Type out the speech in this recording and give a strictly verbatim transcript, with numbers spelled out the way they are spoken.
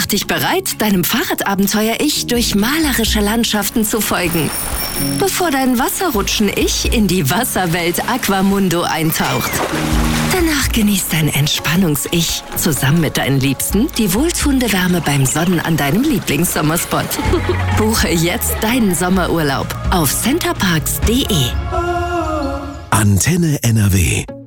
dich bereit, deinem Fahrradabenteuer-Ich durch malerische Landschaften zu folgen, bevor dein Wasserrutschen-Ich in die Wasserwelt Aquamundo eintaucht. Danach genießt dein Entspannungs-Ich zusammen mit deinen Liebsten die wohltuende Wärme beim Sonnen an deinem Lieblingssommerspot. Buche jetzt deinen Sommerurlaub auf centerparks punkt de. Antenne N R W